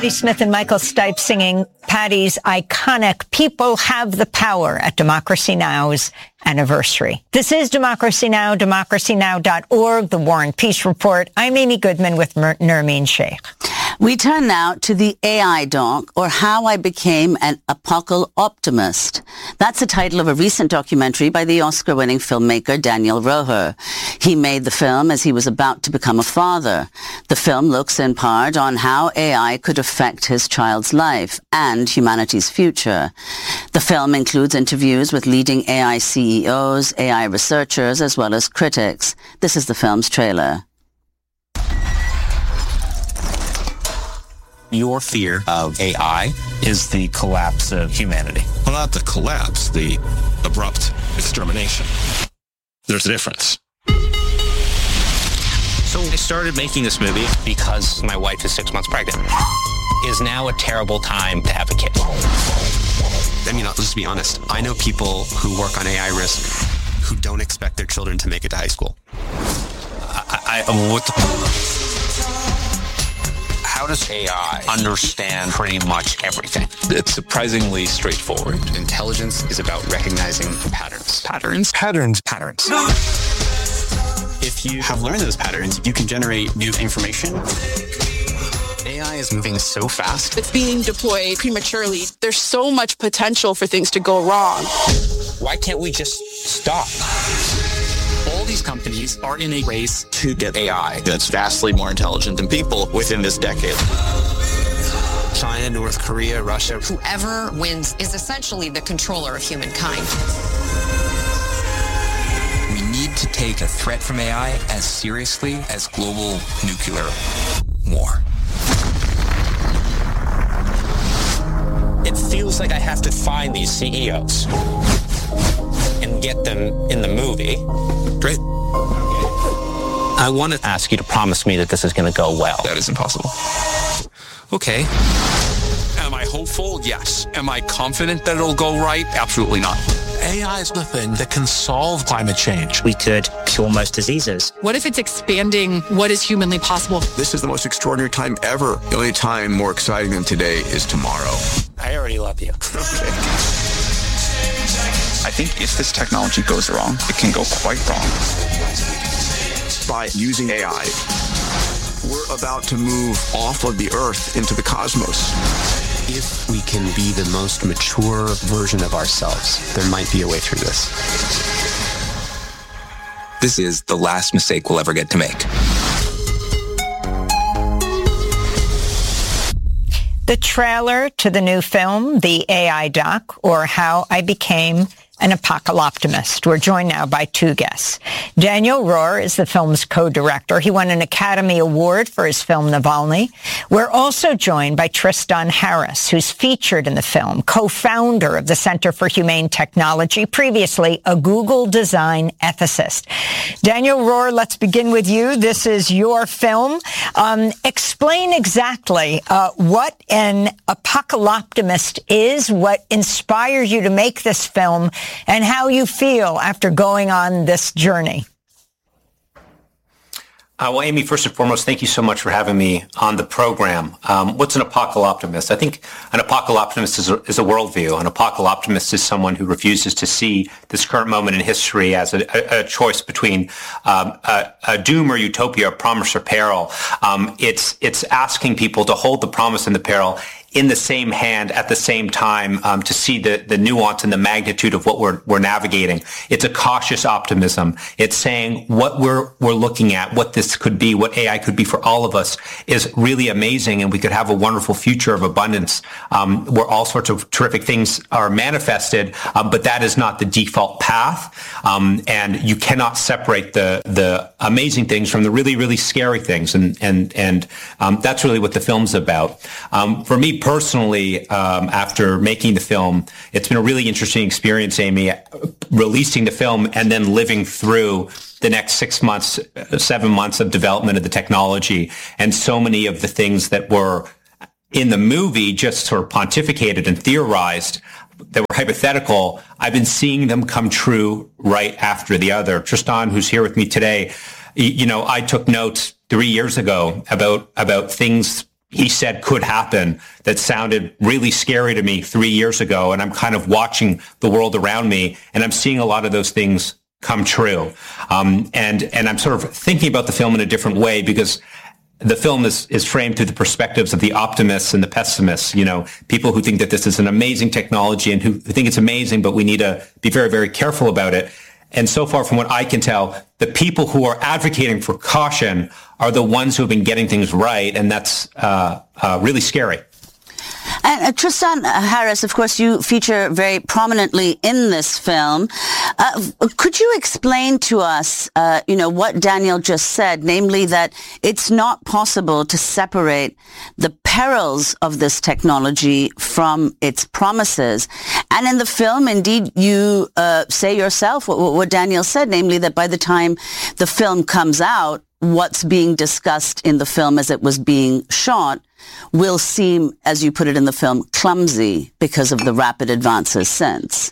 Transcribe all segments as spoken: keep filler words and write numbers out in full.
Patti Smith and Michael Stipe singing Patti's iconic People Have the Power at Democracy Now!'s anniversary. This is Democracy Now!, democracy now dot org, the War and Peace Report. I'm Amy Goodman with Mer- Nermeen Sheikh. We turn now to the A I doc, or How I Became an Apocalyptimist. That's the title of a recent documentary by the Oscar-winning filmmaker Daniel Roher. He made the film as he was about to become a father. The film looks in part on how A I could affect his child's life and humanity's future. The film includes interviews with leading A I C E Os, A I researchers, as well as critics. This is the film's trailer. Your fear of A I is the collapse of humanity. Well, not the collapse, the abrupt extermination. There's a difference. So I started making this movie because my wife is six months pregnant. Is now a terrible time to have a kid. I mean, let's just be honest. I know people who work on A I risk who don't expect their children to make it to high school. I, I what the... How does A I understand pretty much everything? It's surprisingly straightforward. Intelligence is about recognizing patterns. Patterns? Patterns. Patterns. If you have learned those patterns, you can generate new information. A I is moving so fast. It's being deployed prematurely. There's so much potential for things to go wrong. Why can't we just stop? All these companies are in a race to get A I that's vastly more intelligent than people within this decade. China, North Korea, Russia. Whoever wins is essentially the controller of humankind. We need to take a threat from A I as seriously as global nuclear war. It feels like I have to find these C E Os and get them in the movie. Great. I want to ask you to promise me that this is going to go well. That is impossible. Okay. Am I hopeful? Yes. Am I confident that it'll go right? Absolutely not. A I is the thing that can solve climate change. We could cure most diseases. What if it's expanding what is humanly possible? This is the most extraordinary time ever. The only time more exciting than today is tomorrow. I already love you. Okay. I think if this technology goes wrong, it can go quite wrong. By using A I, we're about to move off of the Earth into the cosmos. If we can be the most mature version of ourselves, there might be a way through this. This is the last mistake we'll ever get to make. The trailer to the new film, the A I doc, or How I Became an Apocalyptimist. We're joined now by two guests. Daniel Roher is the film's co-director. He won an Academy Award for his film Navalny. We're also joined by Tristan Harris, who's featured in the film, co-founder of the Center for Humane Technology, previously a Google design ethicist. Daniel Roher, let's begin with you. This is your film. Um, explain exactly uh, what an apocalyptimist is, what inspired you to make this film, and how you feel after going on this journey. Uh, well, Amy, first and foremost, thank you so much for having me on the program. Um, what's an apocalyptimist? I think an apocalyptimist is a, is a worldview. An apocalyptimist is someone who refuses to see this current moment in history as a, a, a choice between um, a, a doom or utopia, a promise or peril. Um, it's it's asking people to hold the promise and the peril in the same hand at the same time, um, to see the, the nuance and the magnitude of what we're, we're navigating. It's a cautious optimism. It's saying what we're, we're looking at, what this could be, what A I could be for all of us is really amazing, and we could have a wonderful future of abundance, um, where all sorts of terrific things are manifested, um, but that is not the default path. Um, and you cannot separate the, the amazing things from the really, really scary things. And, and, and, um, that's really what the film's about. Um, for me, personally, um, after making the film, it's been a really interesting experience, Amy, releasing the film and then living through the next six months, seven months of development of the technology. And so many of the things that were in the movie just sort of pontificated and theorized that were hypothetical, I've been seeing them come true right after the other. Tristan, who's here with me today, you know, I took notes three years ago about, about things he said could happen that sounded really scary to me three years ago. And I'm kind of watching the world around me, and I'm seeing a lot of those things come true. Um, and, and I'm sort of thinking about the film in a different way, because the film is, is framed through the perspectives of the optimists and the pessimists, you know, people who think that this is an amazing technology and who think it's amazing, but we need to be very, very careful about it. And so far, from what I can tell, the people who are advocating for caution are the ones who have been getting things right, and that's uh, uh, really scary. And uh, Tristan Harris, of course, you feature very prominently in this film. Uh, could you explain to us, uh, you know, what Daniel just said, namely that it's not possible to separate the perils of this technology from its promises? And in the film, indeed, you uh, say yourself what, what Daniel said, namely that by the time the film comes out, what's being discussed in the film as it was being shot will seem, as you put it in the film, clumsy because of the rapid advances since.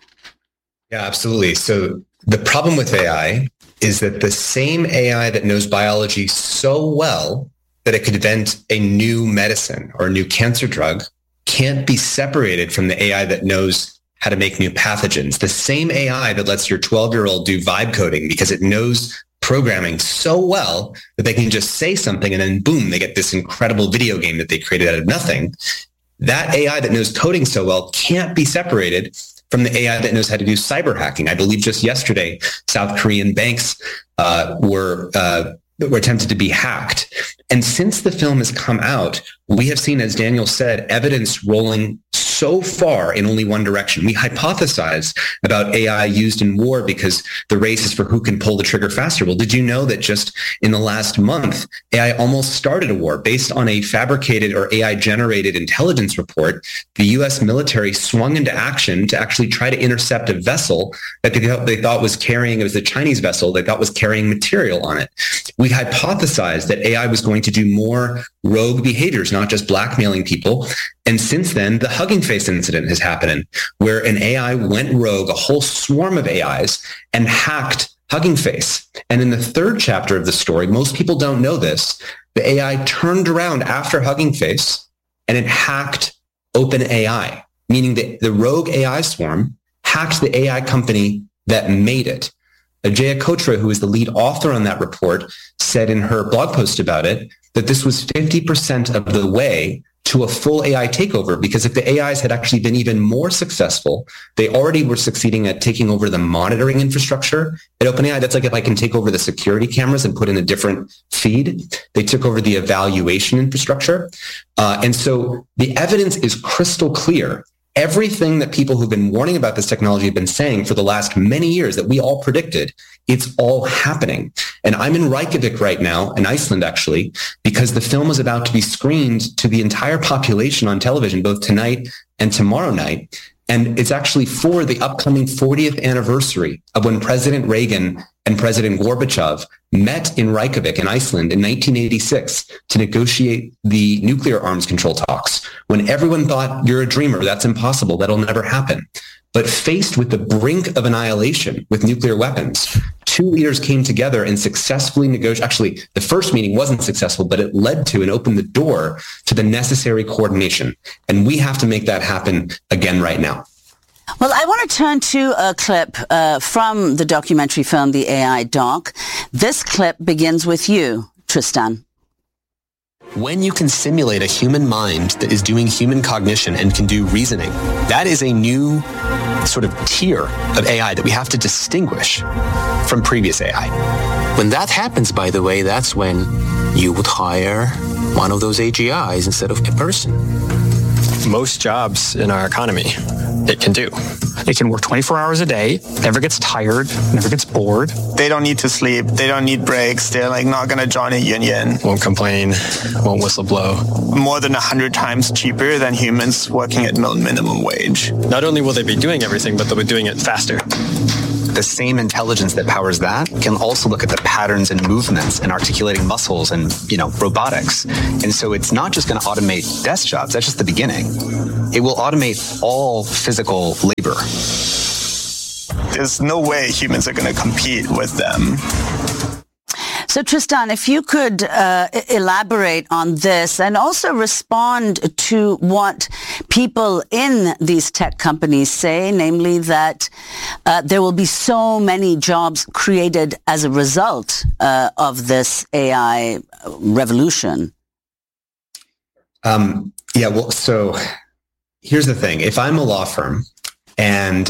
Yeah, absolutely. So the problem with A I is that the same A I that knows biology so well that it could invent a new medicine or a new cancer drug can't be separated from the A I that knows how to make new pathogens. The same A I that lets your twelve-year-old do vibe coding because it knows programming so well that they can just say something and then boom, they get this incredible video game that they created out of nothing. That A I that knows coding so well can't be separated from the A I that knows how to do cyber hacking. I believe just yesterday, South Korean banks uh, were uh, were attempted to be hacked. And since the film has come out, we have seen, as Daniel said, evidence rolling so far in only one direction. We hypothesize about A I used in war because the race is for who can pull the trigger faster. Well, did you know that just in the last month, A I almost started a war based on a fabricated or A I-generated intelligence report? The U S military swung into action to actually try to intercept a vessel that they thought, they thought was carrying, it was a Chinese vessel they thought was carrying material on it. We hypothesized that A I was going to do more rogue behaviors, not just blackmailing people. And since then, the Hugging Face incident has happened, where an A I went rogue, a whole swarm of A Is, and hacked Hugging Face. And in the third chapter of the story, most people don't know this, the A I turned around after Hugging Face and it hacked OpenAI, meaning that the rogue A I swarm hacked the A I company that made it. Ajaya Kotra, who is the lead author on that report, said in her blog post about it that this was fifty percent of the way to a full A I takeover, because if the A Is had actually been even more successful, they already were succeeding at taking over the monitoring infrastructure at OpenAI. That's like if I can take over the security cameras and put in a different feed. They took over the evaluation infrastructure. Uh, and so the evidence is crystal clear. Everything that people who've been warning about this technology have been saying for the last many years that we all predicted, it's all happening. And I'm in Reykjavik right now, in Iceland actually, because the film is about to be screened to the entire population on television, both tonight and tomorrow night. And it's actually for the upcoming fortieth anniversary of when President Reagan and President Gorbachev met in Reykjavik in Iceland in nineteen eighty-six to negotiate the nuclear arms control talks, when everyone thought, you're a dreamer, that's impossible, that'll never happen. But faced with the brink of annihilation with nuclear weapons, two leaders came together and successfully negotiated. Actually, the first meeting wasn't successful, but it led to and opened the door to the necessary coordination. And we have to make that happen again right now. Well, I want to turn to a clip uh, from the documentary film, The A I Doc. This clip begins with you, Tristan. When you can simulate a human mind that is doing human cognition and can do reasoning, that is a new sort of tier of A I that we have to distinguish from previous A I. When that happens, by the way, that's when you would hire one of those A G Is instead of a person. Most jobs in our economy, it can do. It can work twenty-four hours a day, never gets tired, never gets bored. They don't need to sleep. They don't need breaks. They're like not going to join a union. Won't complain, won't whistle blow. More than a hundred times cheaper than humans working at minimum wage. Not only will they be doing everything, but they'll be doing it faster. The same intelligence that powers that can also look at the patterns and movements and articulating muscles and, you know, robotics. And so it's not just going to automate desk jobs. That's just the beginning. It will automate all physical labor. There's no way humans are going to compete with them. So Tristan, if you could uh, elaborate on this and also respond to what people in these tech companies say, namely that uh, there will be so many jobs created as a result uh, of this A I revolution. Um, yeah, well, so here's the thing. If I'm a law firm and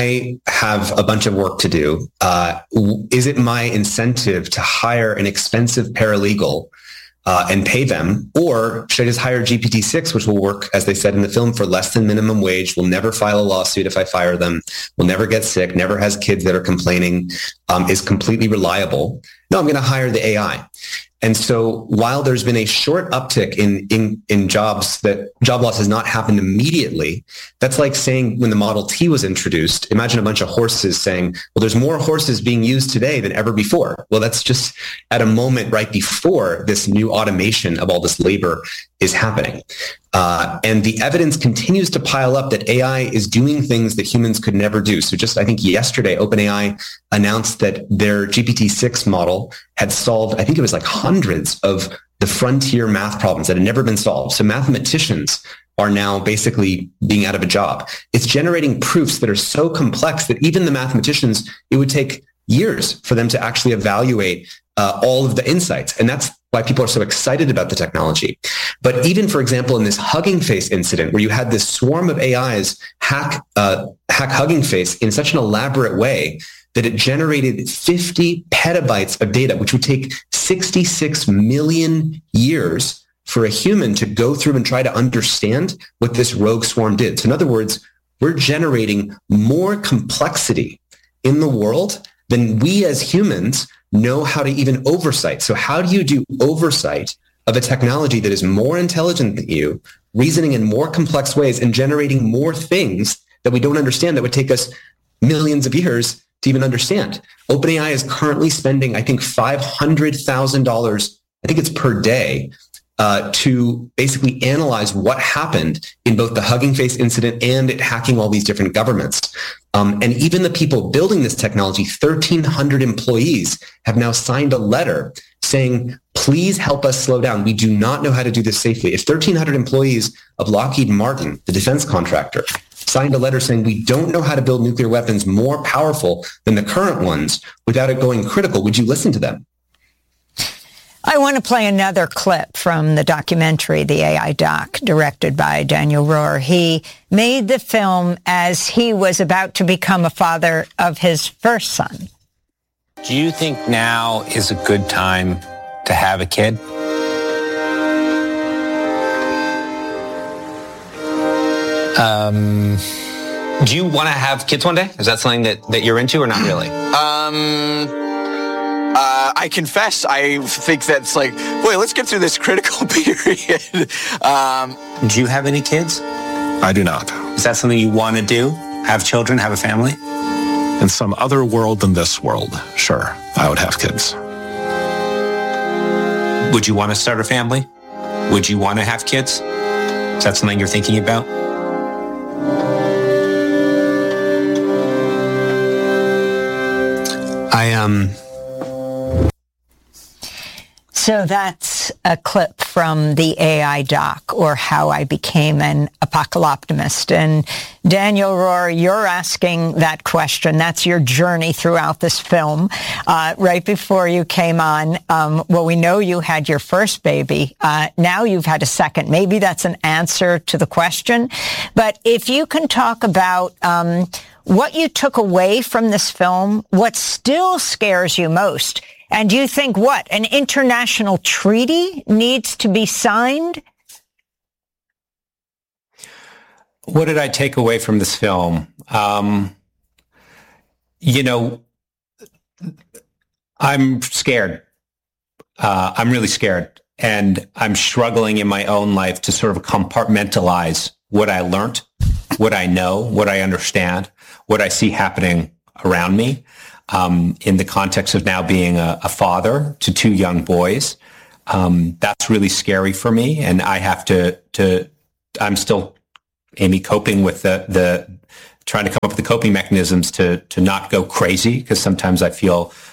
I have a bunch of work to do, uh, is it my incentive to hire an expensive paralegal uh, and pay them? Or should I just hire G P T six, which will work, as they said in the film, for less than minimum wage, will never file a lawsuit if I fire them, will never get sick, never has kids that are complaining, um, is completely reliable? No, I'm going to hire the A I. And so while there's been a short uptick in, in, in jobs, that job loss has not happened immediately, that's like saying when the Model T was introduced, imagine a bunch of horses saying, well, there's more horses being used today than ever before. Well, that's just at a moment right before this new automation of all this labor is happening. Uh, and the evidence continues to pile up that A I is doing things that humans could never do. So just, I think yesterday, OpenAI announced that their G P T six model had solved, I think it was like hundreds of the frontier math problems that had never been solved. So mathematicians are now basically being out of a job. It's generating proofs that are so complex that even the mathematicians, it would take years for them to actually evaluate uh, all of the insights. And that's why people are so excited about the technology. But even, for example, in this Hugging Face incident, where you had this swarm of A Is hack, uh, hack Hugging Face in such an elaborate way that it generated fifty petabytes of data, which would take sixty-six million years for a human to go through and try to understand what this rogue swarm did. So in other words, we're generating more complexity in the world than we as humans know how to even oversight. So how do you do oversight of a technology that is more intelligent than you, reasoning in more complex ways and generating more things that we don't understand that would take us millions of years to even understand? OpenAI is currently spending, I think, five hundred thousand dollars, I think it's per day, uh, to basically analyze what happened in both the Hugging Face incident and it hacking all these different governments. Um, and even the people building this technology, thirteen hundred employees, have now signed a letter saying, please help us slow down. We do not know how to do this safely. If thirteen hundred employees of Lockheed Martin, the defense contractor, signed a letter saying we don't know how to build nuclear weapons more powerful than the current ones without it going critical, would you listen to them? I want to play another clip from the documentary, the A I doc, directed by Daniel Roher. He made the film as he was about to become a father of his first son. Do you think now is a good time to have a kid? Um, do you want to have kids one day? Is that something that, that you're into or not really? Um... Uh, I confess, I think that's like, boy, let's get through this critical period. um, do you have any kids? I do not. Is that something you want to do? Have children, have a family? In some other world than this world, sure, I would have kids. Would you want to start a family? Would you want to have kids? Is that something you're thinking about? I, um... So that's a clip from the A I doc, or How I Became an Apocalyptimist. And Daniel Roher, you're asking that question. That's your journey throughout this film. Uh, right before you came on, um, well, we know you had your first baby. Uh, now you've had a second. Maybe that's an answer to the question. But if you can talk about um, what you took away from this film, what still scares you most. And do you think what? An international treaty needs to be signed? What did I take away from this film? Um, you know, I'm scared. Uh, I'm really scared. And I'm struggling in my own life to sort of compartmentalize what I learned, what I know, what I understand, what I see happening around me. Um, in the context of now being a, a father to two young boys, um, that's really scary for me. And I have to, to, I'm still, Amy, coping with the, the, trying to come up with the coping mechanisms to, to not go crazy, because sometimes I feel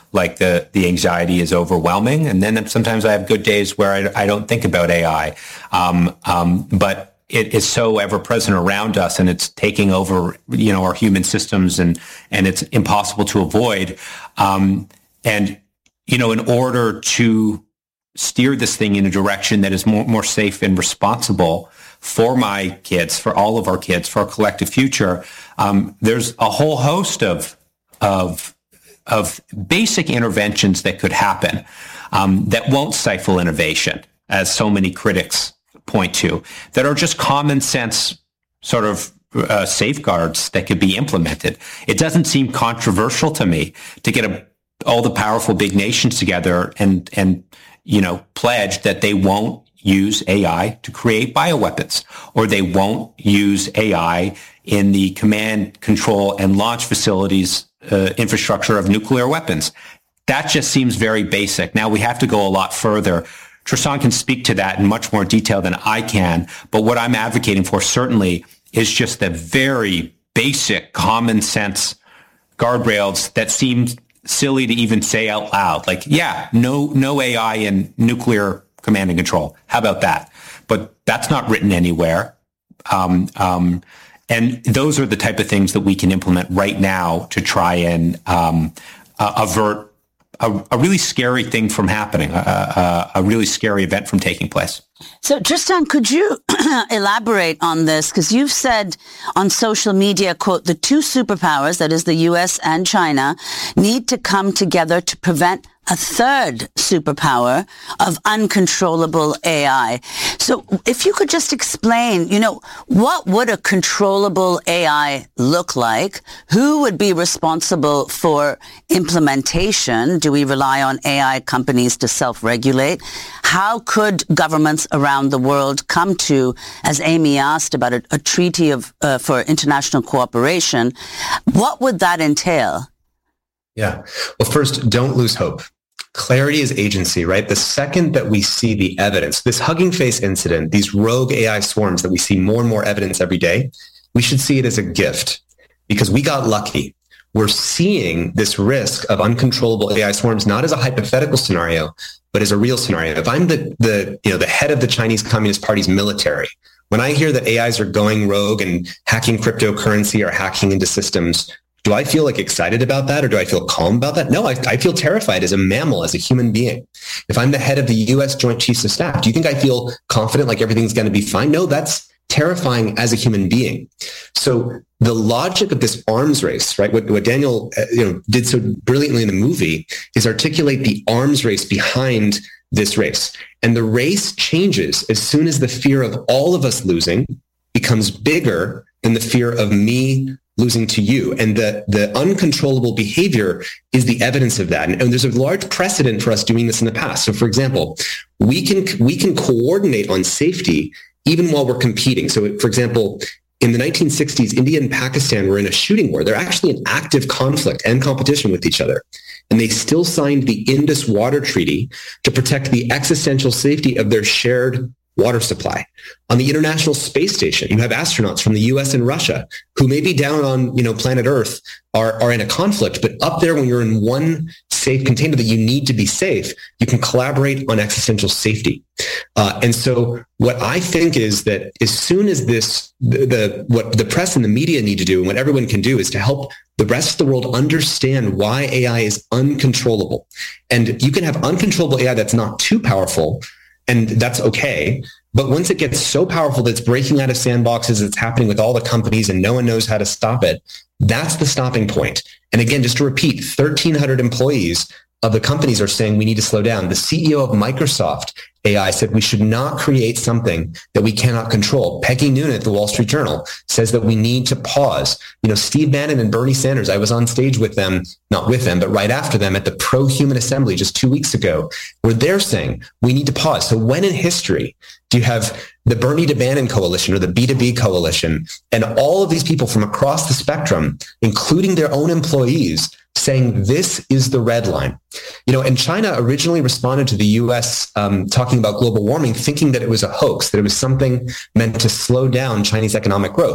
like the, the anxiety is overwhelming. And then sometimes I have good days where I, I don't think about A I. Um, um, but it is so ever present around us, and it's taking over, you know, our human systems, and, and it's impossible to avoid. Um, and, you know, in order to steer this thing in a direction that is more, more safe and responsible for my kids, for all of our kids, for our collective future, um, there's a whole host of, of, of basic interventions that could happen um, that won't stifle innovation, as so many critics point to, that are just common sense sort of uh, safeguards that could be implemented. It doesn't seem controversial to me to get a, all the powerful big nations together and, and, you know, pledge that they won't use A I to create bioweapons, or they won't use A I in the command, control, and launch facilities uh, infrastructure of nuclear weapons. That just seems very basic. Now we have to go a lot further. Tristan can speak to that in much more detail than I can, but what I'm advocating for certainly is just the very basic common sense guardrails that seem silly to even say out loud. Like, yeah, no, no A I in nuclear command and control. How about that? But that's not written anywhere. Um, um, and those are the type of things that we can implement right now to try and um, uh, avert A, a really scary thing from happening, a, a, a really scary event from taking place. So, Tristan, could you elaborate on this? Because you've said on social media, quote, the two superpowers, that is the U S and China, need to come together to prevent a third superpower of uncontrollable A I. So if you could just explain, you know, what would a controllable A I look like? Who would be responsible for implementation? Do we rely on A I companies to self-regulate? How could governments around the world come to, as Amy asked about a, a treaty of uh, for international cooperation? What would that entail? Yeah. Well, first, don't lose hope. Clarity is agency, right? The second that we see the evidence, this Hugging Face incident, these rogue A I swarms that we see more and more evidence every day, we should see it as a gift, because we got lucky. We're seeing this risk of uncontrollable A I swarms not as a hypothetical scenario, but as a real scenario. If I'm the, the, you know, the head of the Chinese Communist Party's military, when I hear that A Is are going rogue and hacking cryptocurrency or hacking into systems, do I feel like excited about that, or do I feel calm about that? No, I, I feel terrified as a mammal, as a human being. If I'm the head of the U S Joint Chiefs of Staff, do you think I feel confident like everything's going to be fine? No, that's terrifying as a human being. So the logic of this arms race, right? What, what Daniel uh, you know, did so brilliantly in the movie is articulate the arms race behind this race. And the race changes as soon as the fear of all of us losing becomes bigger than the fear of me losing to you. And the, the uncontrollable behavior is the evidence of that. And, and there's a large precedent for us doing this in the past. So for example, we can, we can coordinate on safety even while we're competing. So for example, in the nineteen sixties, India and Pakistan were in a shooting war. They're actually in active conflict and competition with each other. And they still signed the Indus Water Treaty to protect the existential safety of their shared water supply. On the International Space Station, you have astronauts from the U S and Russia who may be down on, you know, planet Earth are, are in a conflict, but up there when you're in one safe container that you need to be safe, you can collaborate on existential safety. Uh, and so what I think is that as soon as this, the, the what the press and the media need to do and what everyone can do is to help the rest of the world understand why A I is uncontrollable. And you can have uncontrollable A I that's not too powerful, and that's okay. But once it gets so powerful that it's breaking out of sandboxes, it's happening with all the companies and no one knows how to stop it, that's the stopping point. And again, just to repeat, thirteen hundred employees of the companies are saying we need to slow down. The C E O of Microsoft A I said we should not create something that we cannot control. Peggy Noonan at the Wall Street Journal says that we need to pause. You know, Steve Bannon and Bernie Sanders, I was on stage with them, not with them, but right after them at the Pro-Human Assembly just two weeks ago, where they're saying we need to pause. So when in history do you have the Bernie to Bannon coalition or the B two B coalition and all of these people from across the spectrum, including their own employees, saying this is the red line? You know, and China originally responded to the U S um, talking about global warming, thinking that it was a hoax, that it was something meant to slow down Chinese economic growth.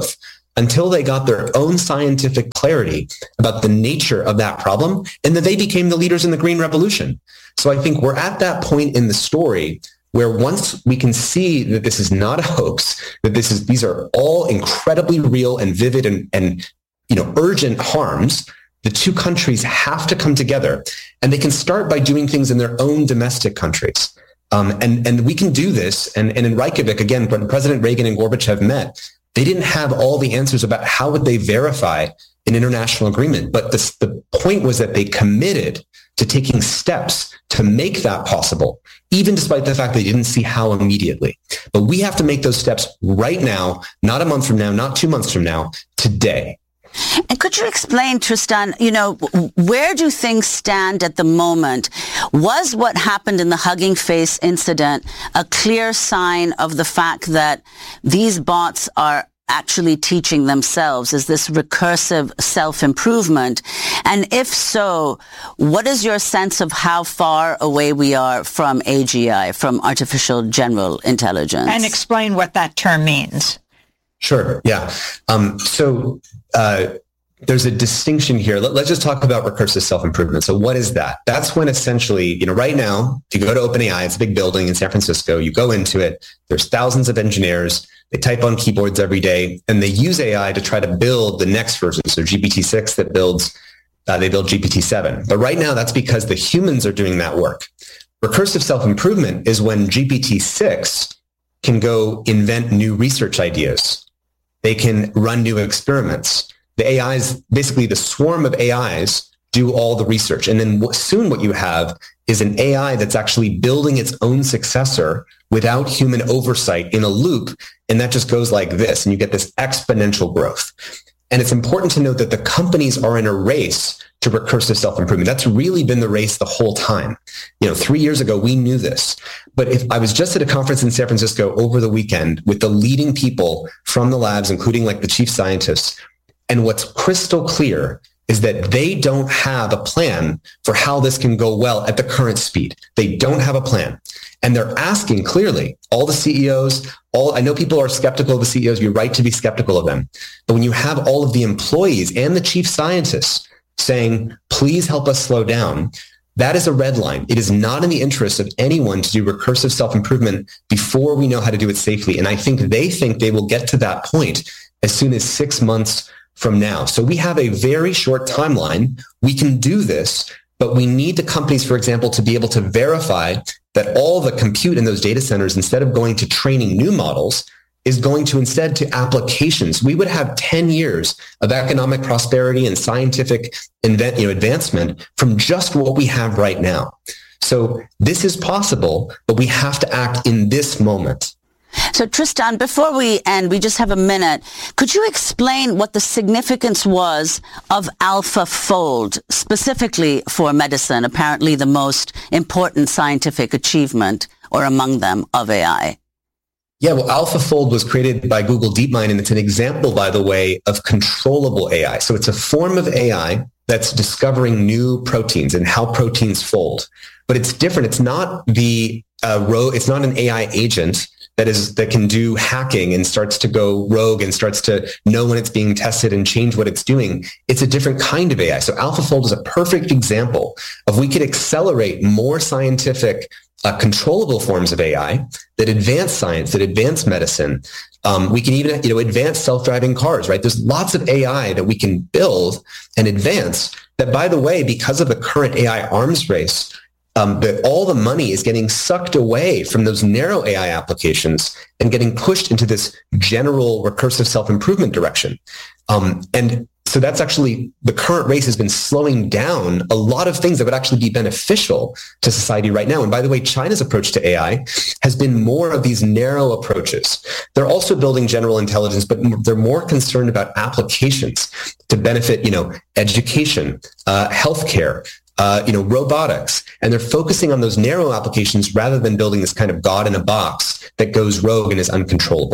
until they got their own scientific clarity about the nature of that problem, and then they became the leaders in the Green Revolution. So I think we're at that point in the story where once we can see that this is not a hoax, that this is these are all incredibly real and vivid and, and you know urgent harms, the two countries have to come together, and they can start by doing things in their own domestic countries. Um, and, and we can do this. And, and in Reykjavik, again, when President Reagan and Gorbachev met, they didn't have all the answers about how would they verify an international agreement. But this, the point was that they committed to taking steps to make that possible, even despite the fact they didn't see how immediately. But we have to make those steps right now, not a month from now, not two months from now, today. And could you explain, Tristan, you know, where do things stand at the moment? Was what happened in the Hugging Face incident a clear sign of the fact that these bots are actually teaching themselves? Is this recursive self-improvement? And if so, what is your sense of how far away we are from A G I, from artificial general intelligence? And explain what that term means. Sure. Yeah. Um, so uh, there's a distinction here. Let, let's just talk about recursive self-improvement. So what is that? That's when essentially, you know, right now, if you go to OpenAI, it's a big building in San Francisco. You go into it. There's thousands of engineers. They type on keyboards every day, and they use A I to try to build the next version. So G P T six that builds, uh, they build G P T seven. But right now, that's because the humans are doing that work. Recursive self-improvement is when G P T six can go invent new research ideas. They can run new experiments. The A Is, basically the swarm of A Is do all the research. And then soon what you have is an A I that's actually building its own successor without human oversight in a loop. And that just goes like this. And you get this exponential growth. And it's important to note that the companies are in a race to recursive self-improvement. That's really been the race the whole time. You know, three years ago, we knew this. But if I was just at a conference in San Francisco over the weekend with the leading people from the labs, including like the chief scientists, and what's crystal clear is that they don't have a plan for how this can go well at the current speed. They don't have a plan. And they're asking clearly, all the C E Os, all I know people are skeptical of the C E Os. You're right to be skeptical of them. But when you have all of the employees and the chief scientists saying, please help us slow down, that is a red line. It is not in the interest of anyone to do recursive self-improvement before we know how to do it safely. And I think they think they will get to that point as soon as six months from now. So we have a very short timeline. We can do this, but we need the companies, for example, to be able to verify that all the compute in those data centers, instead of going to training new models, is going to instead to applications. We would have ten years of economic prosperity and scientific invent, you know, advancement from just what we have right now. So this is possible, but we have to act in this moment. So Tristan, before we end, we just have a minute. Could you explain what the significance was of AlphaFold, specifically for medicine, apparently the most important scientific achievement, or among them, of A I? Yeah, well, AlphaFold was created by Google DeepMind, and it's an example, by the way, of controllable A I. So it's a form of A I that's discovering new proteins and how proteins fold. But it's different. It's not the uh, ro- It's not an A I agent that is that can do hacking and starts to go rogue and starts to know when it's being tested and change what it's doing. It's a different kind of A I. So AlphaFold is a perfect example of we could accelerate more scientific Uh, controllable forms of A I that advance science, that advance medicine. Um, we can even, you know, advance self-driving cars, right? There's lots of A I that we can build and advance that, by the way, because of the current A I arms race, um, that all the money is getting sucked away from those narrow A I applications and getting pushed into this general recursive self-improvement direction. Um, and So that's actually, the current race has been slowing down a lot of things that would actually be beneficial to society right now. And by the way, China's approach to A I has been more of these narrow approaches. They're also building general intelligence, but they're more concerned about applications to benefit, you know, education, uh, healthcare, uh, you know, robotics. And they're focusing on those narrow applications rather than building this kind of God in a box that goes rogue and is uncontrollable.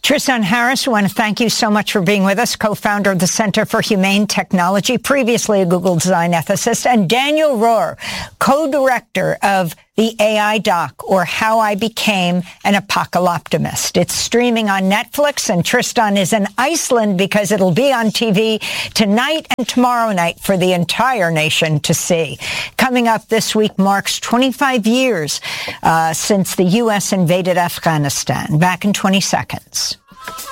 Tristan Harris, we want to thank you so much for being with us, co-founder of the Center for Humane Technology, previously a Google design ethicist, and Daniel Roher, co-director of the A I doc, or How I Became an Apocalyptimist. It's streaming on Netflix, and Tristan is in Iceland because it'll be on T V tonight and tomorrow night for the entire nation to see. Coming up this week marks twenty-five years uh, since the U S invaded Afghanistan, back in twenty seconds.